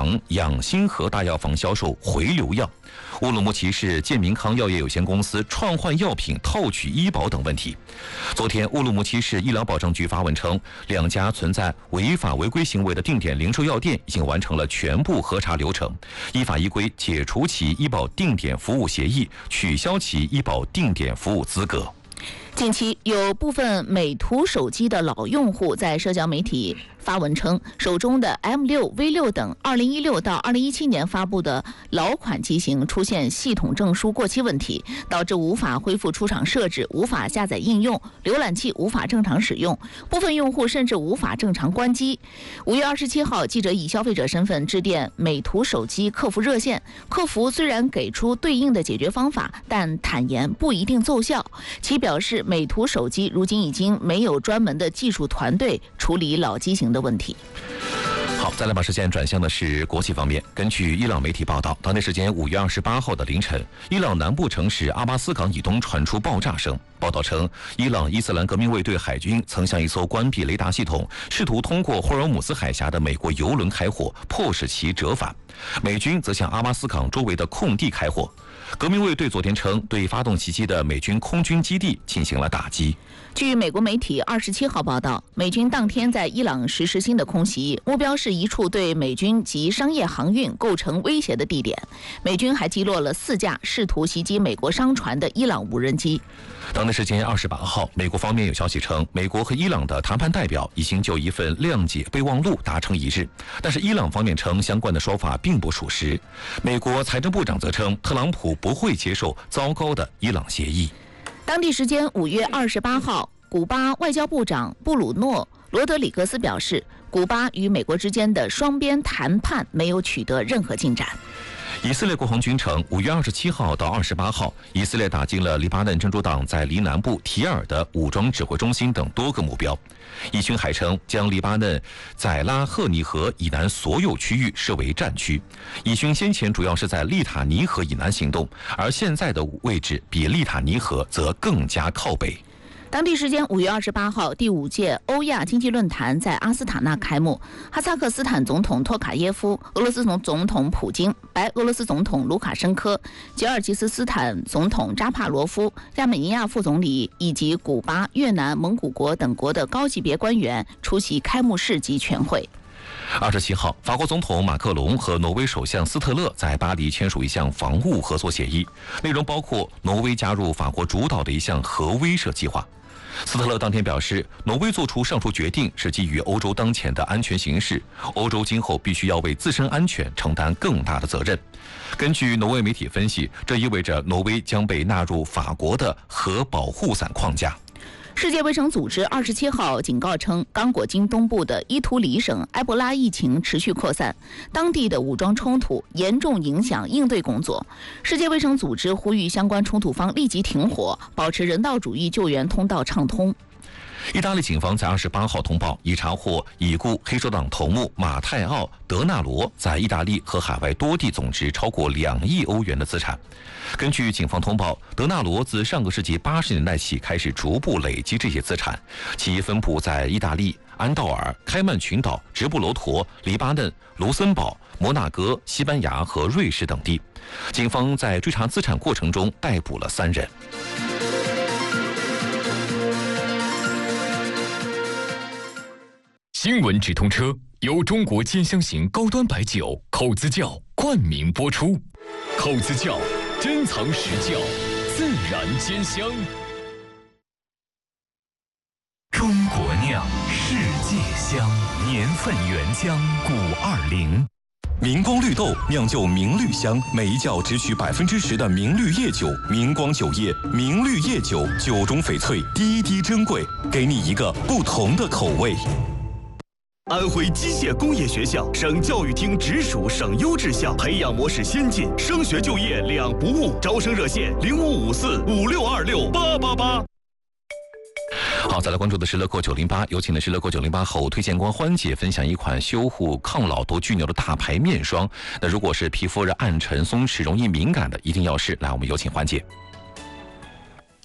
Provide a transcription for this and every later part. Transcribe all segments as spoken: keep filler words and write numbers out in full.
厂养心和大药房销售回流药，乌鲁木齐市健民康药业有限公司创换药品套取医保等问题。昨天，乌鲁木齐市医疗保障局发文称，两家存在违法违规行为的定点零售药店已经完成了全部核查流程，依法依规解除其医保定点服务协议，取消其医保定点服务资格。 近期有部分美图手机的老用户在社交媒体发文称，手中的 M 六、V 六等二零一六到二零一七年发布的老款机型出现系统证书过期问题，导致无法恢复出厂设置，无法下载应用，浏览器无法正常使用，部分用户甚至无法正常关机。五月二十七号，记者以消费者身份致电美图手机客服热线，客服虽然给出对应的解决方法，但坦言不一定奏效。其表示，美图手机如今已经没有专门的技术团队处理老机型的问题。 好，再来把视线转向的是国际方面。根据伊朗媒体报道，当地时间五月二十八号的凌晨，伊朗南部城市阿巴斯港以东传出爆炸声。报道称，伊朗伊斯兰革命卫队海军曾向一艘关闭雷达系统、试图通过霍尔姆斯海峡的美国油轮开火，迫使其折返。美军则向阿巴斯港周围的空地开火。革命卫队昨天称，对发动袭击的美军空军基地进行了打击。 据美国媒体二十七号报道，美军当天在伊朗实施新的空袭，目标是一处对美军及商业航运构成威胁的地点。美军还击落了四架试图袭击美国商船的伊朗无人机。 当地时间二十八号，美国方面有消息称，美国和伊朗的谈判代表已经就一份谅解备忘录达成一致，但是伊朗方面称相关的说法并不属实。美国财政部长则称，特朗普不会接受糟糕的伊朗协议。 当地时间五月二十八号，古巴外交部长布鲁诺·罗德里格斯表示，古巴与美国之间的双边谈判没有取得任何进展。 以色列国防军称，五月二十七号到二十八号，以色列打击了黎巴嫩真主党在黎南部提尔的武装指挥中心等多个目标。以军还称，将黎巴嫩宰拉赫尼河以南所有区域设为战区。以军先前主要是在利塔尼河以南行动，而现在的位置比利塔尼河则更加靠北。 当地时间五月二十八号，第五届欧亚经济论坛在阿斯塔纳开幕。哈萨克斯坦总统托卡耶夫、俄罗斯总统普京、白俄罗斯总统卢卡申科、吉尔吉斯斯坦总统扎帕罗夫、亚美尼亚副总理以及古巴、越南、蒙古国等国的高级别官员出席开幕式及全会。 二十七号，法国总统马克龙和挪威首相斯特勒在巴黎签署一项防务合作协议，内容包括挪威加入法国主导的一项核威慑计划。斯特勒当天表示，挪威做出上述决定是基于欧洲当前的安全形势，欧洲今后必须要为自身安全承担更大的责任。根据挪威媒体分析，这意味着挪威将被纳入法国的核保护伞框架。 世界卫生组织二十七号警告称，刚果金东部的伊图里省埃博拉疫情持续扩散，当地的武装冲突严重影响应对工作。世界卫生组织呼吁相关冲突方立即停火，保持人道主义救援通道畅通。 意大利警方在二十八号通报，已查获已故黑手党头目马泰奥·德纳罗在意大利和海外多地总值超过两亿欧元的资产。根据警方通报，德纳罗自上个世纪八十年代起开始逐步累积这些资产，其分布在意大利、安道尔、开曼群岛、直布罗陀、黎巴嫩、卢森堡、摩纳哥、西班牙和瑞士等地。警方在追查资产过程中逮捕了三人。 新闻直通车由中国尖香型高端白酒口子窖冠名播出，口子窖珍藏实窖，自然兼香。 中国酿，世界香，年份原浆古二零。明光绿豆酿就明绿香，每一窖只取百分之十的明绿叶酒。明光酒业，明绿叶酒，酒中翡翠，滴滴珍贵，给你一个不同的口味。 安徽机械工业学校，省教育厅直属省优质校，培养模式先进，升学就业两不误。招生热线零五五四五六二六八八八。 好，再来关注的是乐购九零八，有请的是乐购九零八后推荐官欢姐分享一款修护抗老多巨牛的大牌面霜。那如果是皮肤热暗沉松弛容易敏感的，一定要试。来，我们有请欢姐。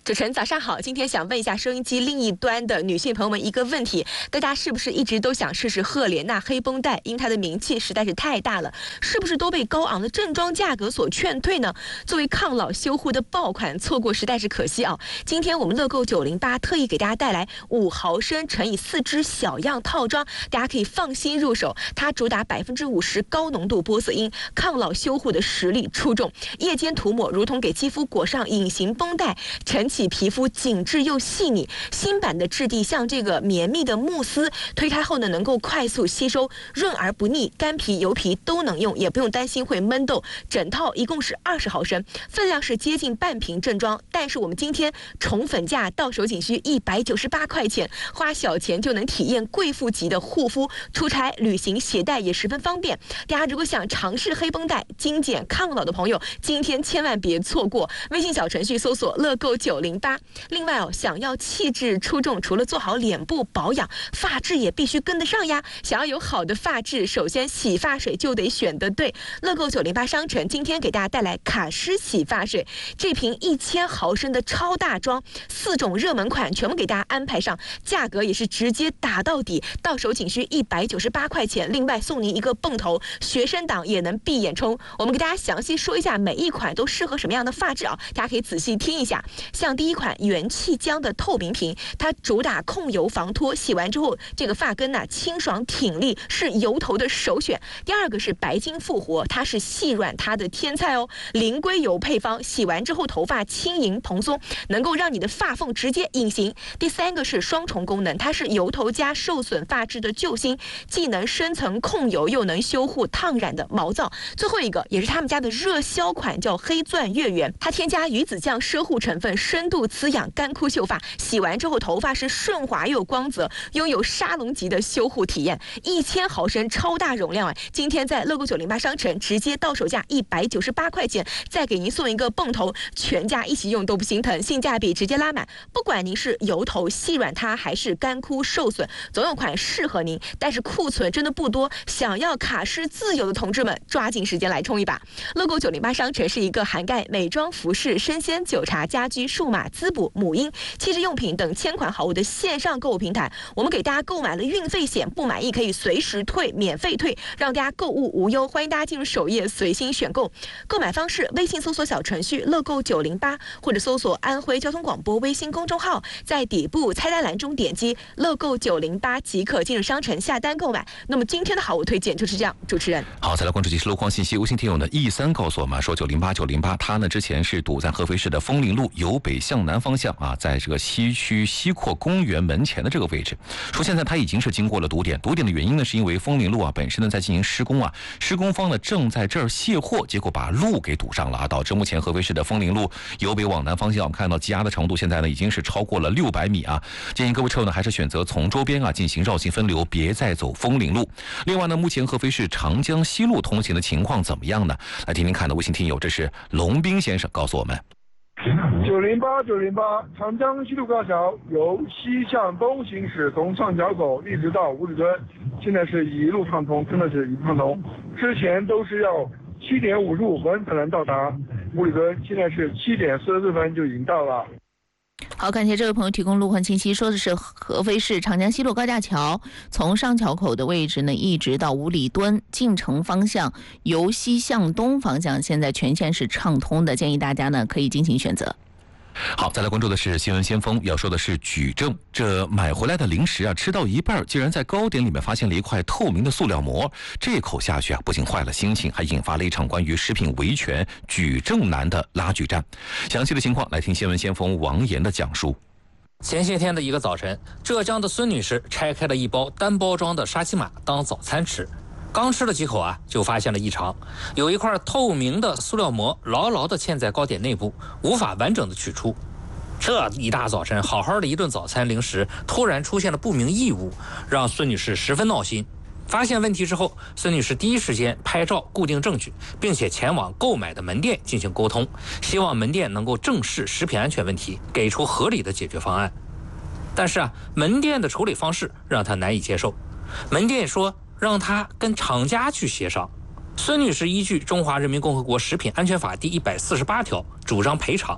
主持人早上好，今天想问一下收音机另一端的女性朋友们一个问题，大家是不是一直都想试试赫莲娜黑绷带？因为它的名气实在是太大了，是不是都被高昂的正装价格所劝退呢？作为抗老修护的爆款，错过实在是可惜啊！今天我们乐购九零八特意给大家带来五毫升乘以四支小样套装，大家可以放心入手。它主打百分之五十高浓度玻色因，抗老修护的实力出众，夜间涂抹如同给肌肤裹上隐形绷带，晨起皮肤紧致又细腻。新版的质地像这个绵密的慕斯，推开后呢能够快速吸收，润而不腻，干皮油皮都能用，也不用担心会闷痘。整套一共是二十毫升，分量是接近半瓶正装，但是我们今天宠粉价到手仅需一百九十八块钱，花小钱就能体验贵妇级的护肤，出差旅行携带也十分方便。大家如果想尝试黑绷带精简抗老的朋友，今天千万别错过，微信小程序搜索乐购九零八。另外哦，想要气质出众，除了做好脸部保养，发质也必须跟得上呀。想要有好的发质，首先洗发水就得选得对。乐购九零八商城今天给大家带来卡诗洗发水，这瓶一千毫升的超大装，四种热门款全部给大家安排上，价格也是直接打到底，到手仅需一百九十八块钱。另外送您一个泵头，学生党也能闭眼冲。我们给大家详细说一下每一款都适合什么样的发质啊，大家可以仔细听一下。像第一款元气浆的透明瓶，它主打控油防脱，洗完之后这个发根呢、啊、清爽挺立，是油头的首选。第二个是白金复活，它是细软它的天菜哦，零硅油配方，洗完之后头发轻盈蓬松，能够让你的发缝直接隐形。第三个是双重功能，它是油头加受损发质的救星，既能深层控油又能修护烫染的毛躁。最后一个也是他们家的热销款，叫黑钻月圆，它添加鱼子酱奢护成分，深度滋养干枯秀发，洗完之后头发是顺滑又光泽，拥有沙龙级的修护体验。一千毫升超大容量啊！今天在乐购九零八商城直接到手价一百九十八块钱，再给您送一个泵头，全家一起用都不心疼，性价比直接拉满。不管您是油头细软塌还是干枯受损，总有款适合您。但是库存真的不多，想要卡诗自由的同志们，抓紧时间来冲一把。乐购九零八商城是一个涵盖美妆、服饰、生鲜、酒茶、家居、数码、滋补、母婴、气质用品等千款好物的线上购物平台。我们给大家购买了运费险，不满意可以随时退，免费退，让大家购物无忧。欢迎大家进入首页随心选购。购买方式：微信搜索小程序乐购九零八，或者搜索安徽交通广播微信公众号，在底部菜单栏中点击乐购九零八即可进入商城下单购买。那么今天的好物推荐就是这样，主持人。 好，再来关注即时路况信息。微信听友呢 E 三告诉我们说，九零八九零八，他呢之前是堵在合肥市的枫林路由北向南方向啊，在这个西区西扩公园门前的这个位置，说现在他已经是经过了堵点。堵点的原因呢，是因为枫林路啊本身呢在进行施工啊，施工方呢正在这儿卸货，结果把路给堵上了啊，导致目前合肥市的枫林路由北往南方向看到积压的程度，现在呢已经是超过了六百米啊。建议各位车友呢还是选择从周边啊进行绕行分流，别再走枫林路。另外呢，目前合肥市长江西路通行的情况怎么样呢？来听听看的微信听友，这是龙斌先生告诉我们。 九零八九零八，长江西路高桥由西向东行驶，从上桥口一直到五里墩，现在是一路畅通，真的是一路畅通。之前都是要七点五十五分才能到达五里墩，现在是七点四十四分就已经到了。 好，感谢这位朋友提供路况信息，说的是合肥市长江西路高架桥从上桥口的位置呢，一直到五里墩进城方向，由西向东方向，现在全线是畅通的，建议大家呢可以进行选择。 好，再来关注的是新闻先锋，要说的是举证。这买回来的零食啊，吃到一半，竟然在糕点里面发现了一块透明的塑料膜，这口下去啊，不仅坏了心情，还引发了一场关于食品维权举证难的拉锯战。详细的情况来听新闻先锋王岩的讲述。 前些天的一个早晨，浙江的孙女士拆开了一包单包装的沙琪玛当早餐吃。刚吃了几口啊，就发现了异常，有一块透明的塑料膜牢牢地嵌在糕点内部，无法完整的取出。这一大早晨，好好的一顿早餐零食，突然出现了不明异物，让孙女士十分闹心。发现问题之后，孙女士第一时间拍照固定证据，并且前往购买的门店进行沟通，希望门店能够正视食品安全问题，给出合理的解决方案。但是啊，门店的处理方式让她难以接受。门店说让他跟厂家去协商。孙女士依据《中华人民共和国食品安全法》第一百四十八条主张赔偿。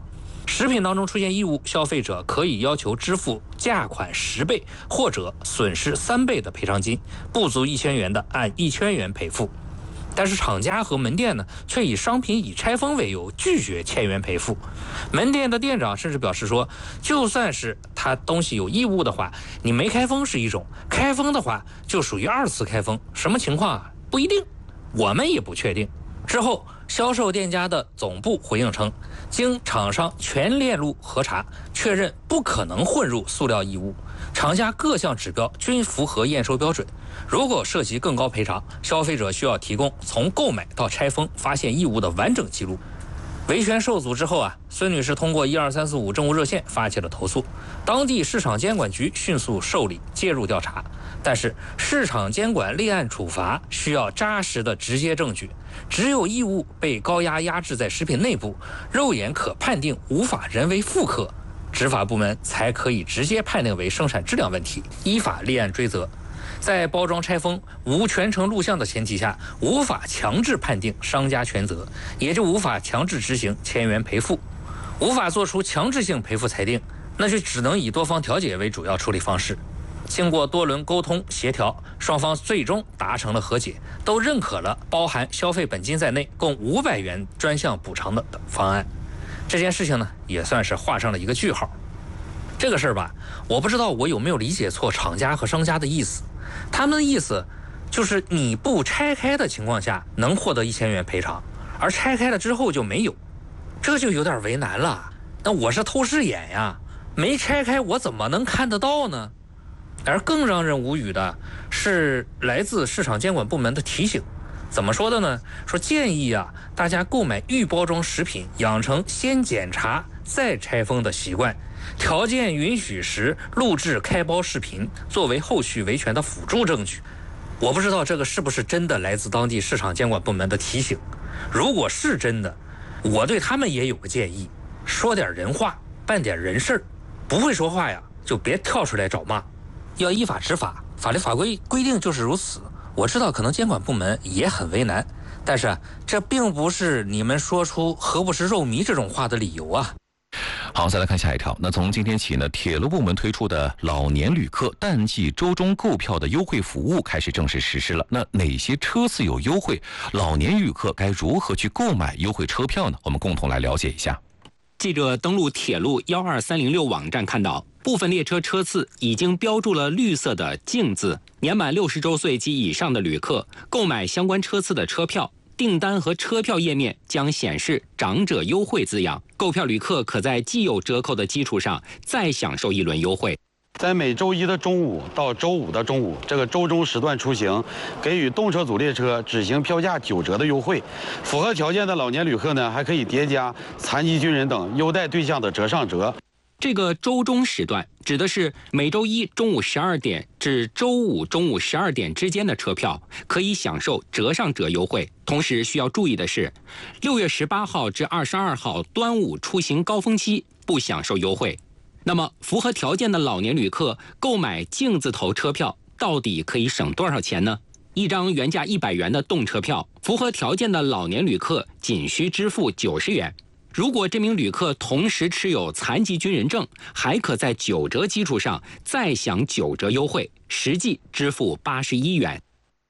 食品当中出现异物，消费者可以要求支付价款十倍或者损失三倍的赔偿金，不足一千元的按一千元赔付。但是厂家和门店呢，却以商品已拆封为由拒绝千元赔付。门店的店长甚至表示说，就算是他东西有异物的话，你没开封是一种，开封的话就属于二次开封，什么情况啊？不一定，我们也不确定。之后，销售店家的总部回应称，经厂商全链路核查，确认不可能混入塑料异物，厂家各项指标均符合验收标准。如果涉及更高赔偿，消费者需要提供从购买到拆封发现异物的完整记录。维权受阻之后啊，孙女士通过一二三四五政务热线发起了投诉，当地市场监管局迅速受理介入调查。但是市场监管立案处罚需要扎实的直接证据，只有异物被高压压制在食品内部，肉眼可判定无法人为复刻，执法部门才可以直接判定为生产质量问题，依法立案追责。在包装拆封无全程录像的前提下，无法强制判定商家全责，也就无法强制执行千元赔付。无法做出强制性赔付裁定，那就只能以多方调解为主要处理方式。经过多轮沟通协调，双方最终达成了和解，都认可了包含消费本金在内共五百元专项补偿的方案。这件事情呢，也算是画上了一个句号。这个事儿吧，我不知道我有没有理解错厂家和商家的意思。他们的意思就是你不拆开的情况下能获得一千元赔偿，而拆开了之后就没有，这就有点为难了。那我是透视眼呀，没拆开我怎么能看得到呢？而更让人无语的是来自市场监管部门的提醒，怎么说的呢？说建议啊，大家购买预包装食品养成先检查再拆封的习惯，条件允许时录制开包视频，作为后续维权的辅助证据。我不知道这个是不是真的来自当地市场监管部门的提醒，如果是真的，我对他们也有个建议，说点人话，办点人事儿，不会说话呀，就别跳出来找骂。要依法执法，法律法规规定就是如此。我知道可能监管部门也很为难，但是这并不是你们说出何不食肉糜这种话的理由啊。 好，再来看下一条。那从今天起呢，铁路部门推出的老年旅客淡季周中购票的优惠服务开始正式实施了。那哪些车次有优惠？老年旅客该如何去购买优惠车票呢？我们共同来了解一下。 记者登录铁路幺二三零六网站看到，部分列车车次已经标注了绿色的敬字，年满六十周岁及以上的旅客购买相关车次的车票，订单和车票页面将显示长者优惠字样，购票旅客可在既有折扣的基础上再享受一轮优惠。 在每周一的中午到周五的中午，这个周中时段出行，给予动车组列车只行票价九折的优惠。符合条件的老年旅客呢，还可以叠加残疾军人等优待对象的折上折。 这个周中时段指的是每周一中午十二点至周五中午十二点之间的车票，可以享受折上折优惠。同时需要注意的是，六月十八号至二十二号端午出行高峰期不享受优惠。那么，符合条件的老年旅客购买敬字头车票，到底可以省多少钱呢？一张原价一百元的动车票，符合条件的老年旅客仅需支付九十元。如果这名旅客同时持有残疾军人证，还可在九折基础上再享九折优惠，实际支付八十一元。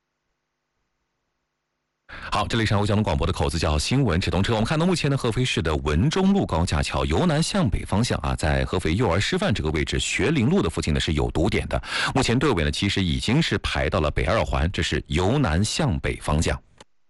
好，这里是安徽交通广播的口子叫新闻直通车。我们看到目前呢，合肥市的文中路高架桥由南向北方向啊，在合肥幼儿师范这个位置，学林路的附近呢是有堵点的。目前队尾呢其实已经是排到了北二环，这是由南向北方向。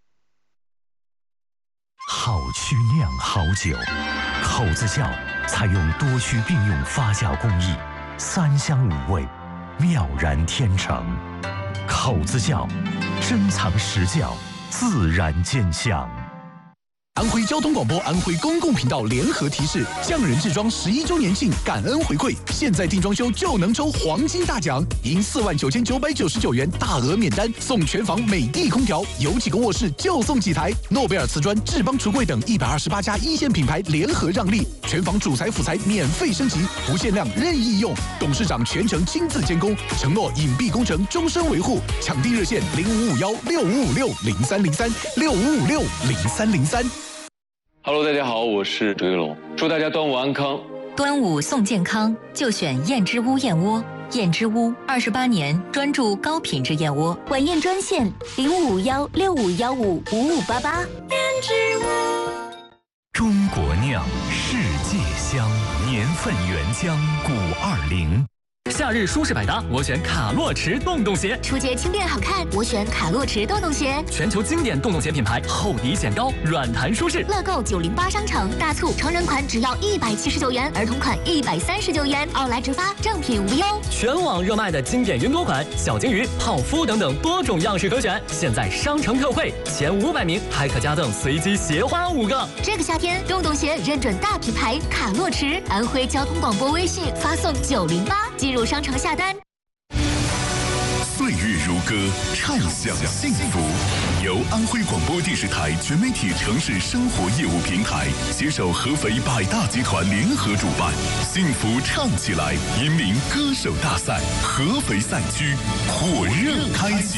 好曲酿好酒，口子窖采用多区并用发酵工艺，三香五味，妙然天成。口子窖，珍藏实窖，自然见香。 安徽交通广播、安徽公共频道联合提示：匠人制装十一周年庆感恩回馈，现在定装修就能抽黄金大奖，赢四万九千九百九十九元大额免单，送全房美的空调，有几个卧室就送几台。诺贝尔瓷砖、智邦橱柜等一百二十八家一线品牌联合让利，全房主材辅材免费升级，不限量任意用。董事长全程亲自监工，承诺隐蔽工程终身维护。抢订热线零五五幺六五五六零三零三六五五六零三零三。 Hello， 大家好，我是周一龙，祝大家端午安康。 端午送健康，就选燕之屋燕窝。燕之屋二十八年专注高品质燕窝，晚宴专线零五幺六五幺五五五八八。燕之屋。 中国酿，世界香，年份原浆五二零。 夏日舒适百搭，我选卡洛驰洞洞鞋。 出街轻便好看，我选卡洛驰洞洞鞋。 全球经典洞洞鞋品牌，厚底显高，软弹舒适。 乐购九零八商城大促，成人款只要一百七十九元，儿童款一百三十九元，奥莱直发，正品无忧。 全网热卖的经典云朵款、小金鱼、泡芙等等多种样式可选，现在商城特惠，前五百名还可加赠随机鞋花五个。 这个夏天，洞洞鞋认准大品牌卡洛驰，安徽交通广播微信发送九零八。进入商城下单。 岁月如歌，畅享幸福。由安徽广播电视台全媒体城市生活业务平台携手合肥百大集团联合主办，幸福唱起来引领歌手大赛合肥赛区火热开启。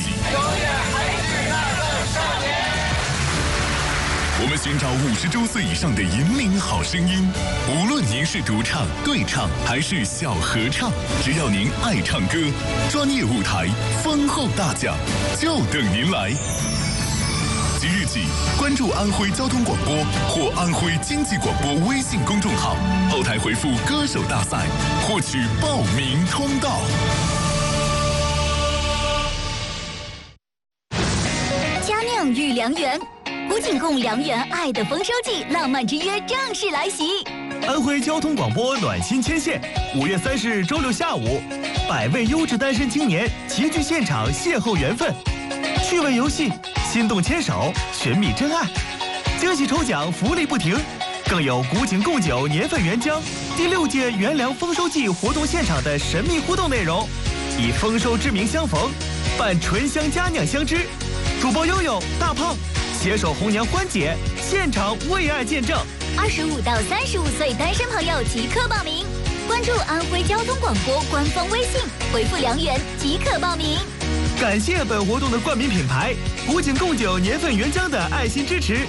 我们寻找五十周岁以上的引领好声音，无论您是独唱、对唱还是小合唱，只要您爱唱歌，专业舞台、丰厚大奖就等您来。即日起，关注安徽交通广播或安徽经济广播微信公众号，后台回复“歌手大赛”，获取报名通道。 佳酿与良缘。古井贡良缘爱的丰收季，浪漫之约正式来袭。 安徽交通广播暖心牵线，五月三十日周六下午，百位优质单身青年齐聚现场邂逅缘分，趣味游戏，心动牵手，寻觅真爱，惊喜抽奖福利不停，更有古井贡酒年份原浆第六届元粮丰收季活动现场的神秘互动内容，以丰收之名相逢，伴醇香佳酿相知。主播悠悠、大胖携手红娘欢姐，现场为爱见证。 二十五到三十五岁单身朋友即刻报名，关注安徽交通广播官方微信，回复良缘即可报名。 感谢本活动的冠名品牌古井贡酒年份原浆的爱心支持。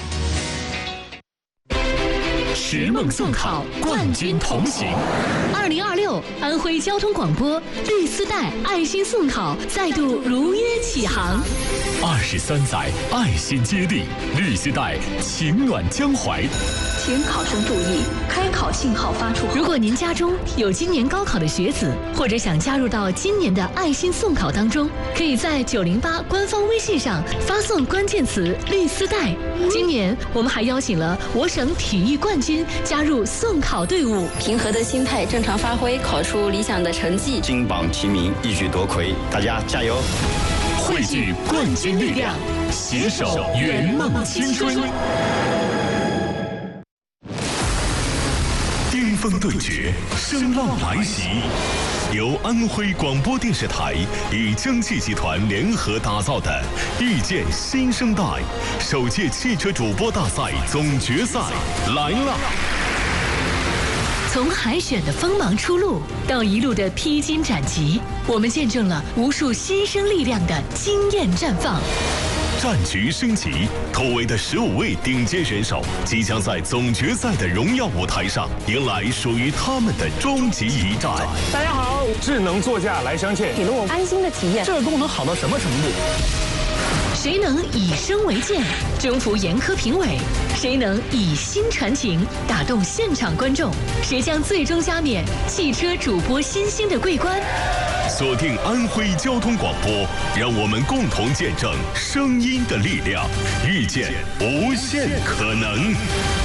拾梦送考，冠军同行。二零二六安徽交通广播绿丝带爱心送考再度如约启航。 二十三载爱心接力，绿丝带情暖江淮。 请考生注意，开考信号发出后，如果您家中有今年高考的学子，或者想加入到今年的爱心送考当中，可以在九零八官方微信上发送关键词“绿丝带”。今年我们还邀请了我省体育冠军加入送考队伍， 平和的心态，正常发挥，考出理想的成绩， 金榜题名，一举夺魁，大家加油！ 汇聚冠军力量，携手圆梦青春。 巅峰对决，声浪来袭。由安徽广播电视台与蒸汽集团联合打造的《遇见新生代》首届汽车主播大赛总决赛来了！ 从海选的锋芒初露到一路的披荆斩棘，我们见证了无数新生力量的惊艳绽放。 战局升级，突围的十五位顶尖选手即将在总决赛的荣耀舞台上迎来属于他们的终极一战。 大家好，智能座驾来相见， 给了我安心的体验。 这个功能好到什么程度？ 谁能以声为鉴，征服严苛评委？谁能以心传情，打动现场观众？谁将最终加冕汽车主播新星的桂冠？ 锁定安徽交通广播，让我们共同见证声音的力量，遇见无限可能。